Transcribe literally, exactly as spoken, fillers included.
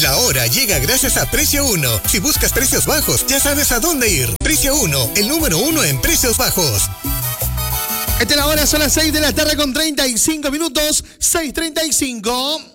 La hora llega gracias a Precio Uno. Si buscas precios bajos, ya sabes a dónde ir. Precio Uno, el número uno en precios bajos. Esta es la hora, son las seis de la tarde con treinta y cinco minutos. seis treinta y cinco.